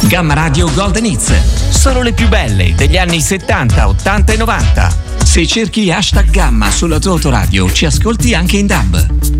Gamma Radio Golden Hits. Solo le più belle degli anni 70, 80 e 90. Se cerchi hashtag Gamma sulla tua autoradio, ci ascolti anche in DAB.